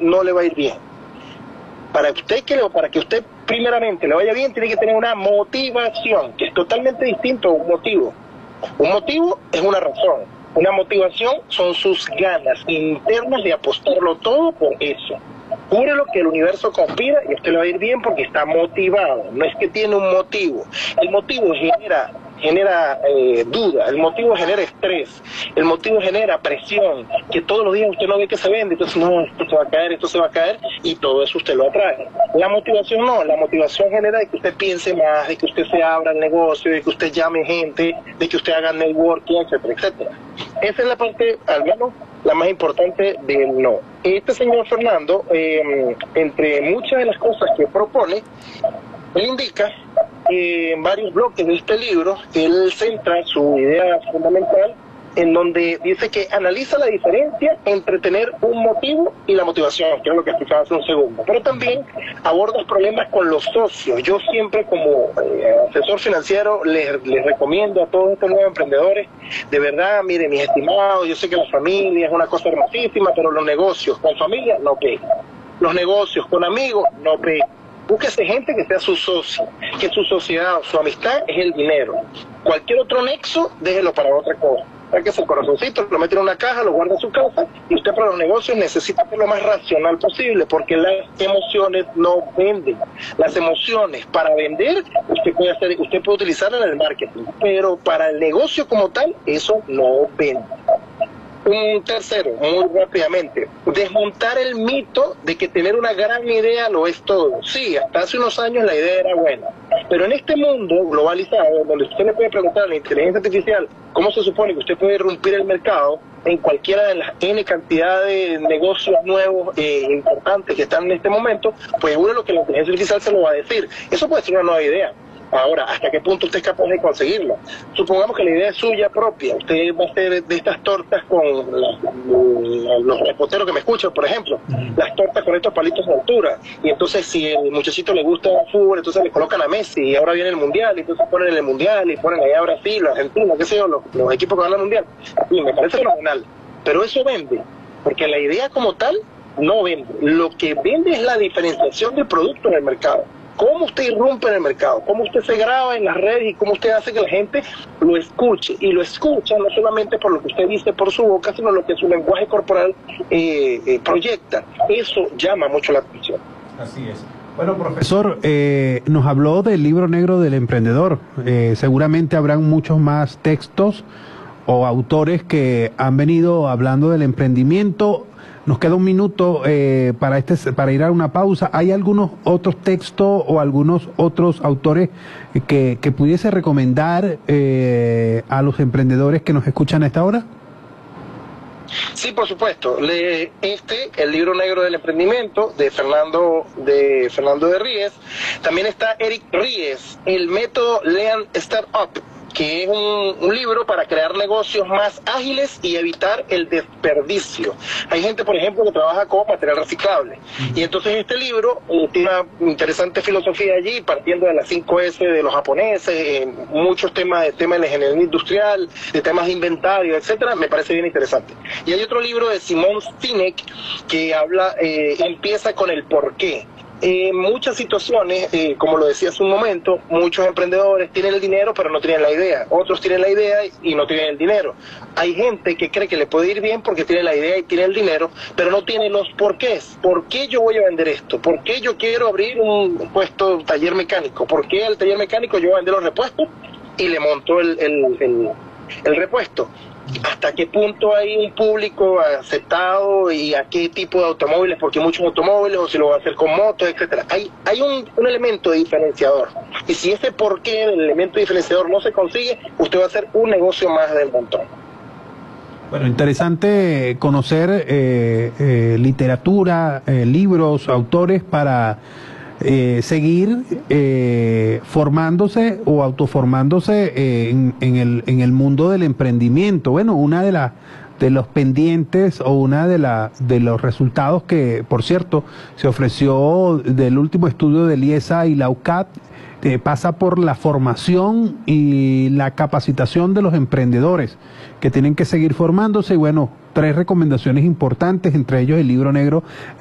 no le va a ir bien. Para que usted primeramente le vaya bien, tiene que tener una motivación, que es totalmente distinto a un motivo. Un motivo es una razón. Una motivación son sus ganas internas de apostarlo todo por eso. Jure lo que el universo conspira y a usted le va a ir bien porque está motivado. No es que tiene un motivo. El motivo genera duda, el motivo genera estrés, el motivo genera presión, que todos los días usted no ve que se vende, entonces no, esto se va a caer, y todo eso usted lo atrae. La motivación no, la motivación genera de que usted piense más, de que usted se abra el negocio, de que usted llame gente, de que usted haga networking, etcétera, etcétera. Esa es la parte, al menos, la más importante del no. Este señor Fernando, entre muchas de las cosas que propone, él indica en varios bloques de este libro, él centra su idea fundamental en donde dice que analiza la diferencia entre tener un motivo y la motivación, que es lo que explicaba hace un segundo, pero también aborda los problemas con los socios. Yo siempre como asesor financiero les recomiendo a todos estos nuevos emprendedores, de verdad, miren mis estimados, yo sé que la familia es una cosa hermosísima, pero los negocios con familia no pegan, los negocios con amigos no pegan. Búsquese gente que sea su socio, que su sociedad o su amistad es el dinero. Cualquier otro nexo, déjelo para otra cosa. Saque su corazoncito, lo mete en una caja, lo guarda en su casa, y usted para los negocios necesita ser lo más racional posible, porque las emociones no venden. Las emociones para vender, usted puede utilizarlas en el marketing, pero para el negocio como tal, eso no vende. Un tercero, muy rápidamente, desmontar el mito de que tener una gran idea lo es todo. Sí, hasta hace unos años la idea era buena, pero en este mundo globalizado, donde usted le puede preguntar a la inteligencia artificial cómo se supone que usted puede irrumpir el mercado en cualquiera de las N cantidad de negocios nuevos importantes que están en este momento, pues uno lo que la inteligencia artificial se lo va a decir. Eso puede ser una nueva idea. Ahora, ¿hasta qué punto usted es capaz de conseguirlo? Supongamos que la idea es suya propia. Usted va a hacer de estas tortas con los reposteros que me escuchan, por ejemplo, las tortas con estos palitos de altura. Y entonces, si el muchachito le gusta el fútbol, entonces le colocan a Messi, y ahora viene el Mundial, y entonces ponen en el Mundial, y ponen allá a Brasil, Argentina, qué sé yo, los equipos que van al Mundial. Y me parece fenomenal. Pero eso vende, porque la idea como tal no vende. Lo que vende es la diferenciación del producto en el mercado. Cómo usted irrumpe en el mercado, cómo usted se graba en las redes y cómo usted hace que la gente lo escuche. Y lo escucha no solamente por lo que usted dice por su boca, sino lo que su lenguaje corporal proyecta. Eso llama mucho la atención. Así es. Bueno, profesor, nos habló del libro negro del emprendedor. Seguramente habrán muchos más textos o autores que han venido hablando del emprendimiento. Nos queda un minuto para ir a una pausa. ¿Hay algunos otros textos o algunos otros autores que pudiese recomendar a los emprendedores que nos escuchan a esta hora? Sí, por supuesto. El libro negro del emprendimiento de Fernando de Ries. También está Eric Ries, el método Lean Startup, que es un libro para crear negocios más ágiles y evitar el desperdicio. Hay gente, por ejemplo, que trabaja con material reciclable. Y entonces este libro tiene una interesante filosofía allí, partiendo de las 5S de los japoneses, muchos temas de la ingeniería industrial, de temas de inventario, etcétera. Me parece bien interesante. Y hay otro libro de Simon Sinek que empieza con el porqué. En muchas situaciones, como lo decía hace un momento, muchos emprendedores tienen el dinero pero no tienen la idea. Otros tienen la idea y no tienen el dinero. Hay gente que cree que le puede ir bien porque tiene la idea y tiene el dinero, pero no tiene los porqués. ¿Por qué yo voy a vender esto? ¿Por qué yo quiero abrir un puesto taller mecánico? ¿Por qué al taller mecánico yo voy a vender los repuestos y le monto el repuesto? ¿Hasta qué punto hay un público aceptado y a qué tipo de automóviles? Porque hay muchos automóviles, o si lo va a hacer con motos, etcétera. Hay un elemento diferenciador. Y si ese porqué del elemento diferenciador no se consigue, usted va a hacer un negocio más del montón. Bueno, interesante conocer literatura, libros, autores para seguir formándose o autoformándose en el mundo del emprendimiento. Bueno, una de los pendientes o una de los resultados que, por cierto, se ofreció del último estudio del IESA y la UCAP, pasa por la formación y la capacitación de los emprendedores que tienen que seguir formándose. Y bueno, 3 recomendaciones importantes, entre ellos el libro negro